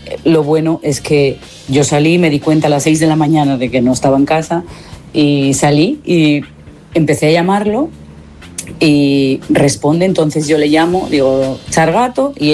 lo bueno es que yo salí, me di cuenta a las 6 de la mañana de que no estaba en casa y salí y empecé a llamarlo y responde, entonces yo le llamo, digo, Chargato, y